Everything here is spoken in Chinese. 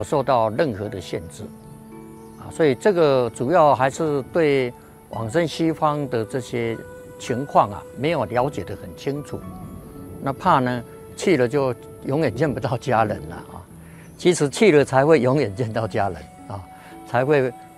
受到任何的限制所以这个主要还是对往生西方的这些情况没有了解得很清楚，那怕呢去了就永远见不到家人了其实去了才会永远见到家人才会